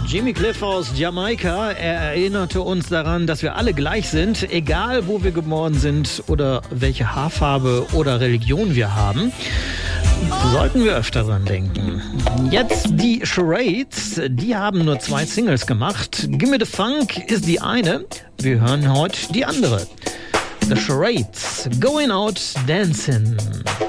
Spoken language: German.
Jimmy Cliff aus Jamaika, er erinnerte uns daran, dass wir alle gleich sind, egal wo wir geboren sind oder welche Haarfarbe oder Religion wir haben. Sollten wir öfter dran denken. Jetzt die Charades, die haben nur 2 Singles gemacht. Gimme the Funk ist die eine, wir hören heute die andere. The Charades, Going Out Dancing.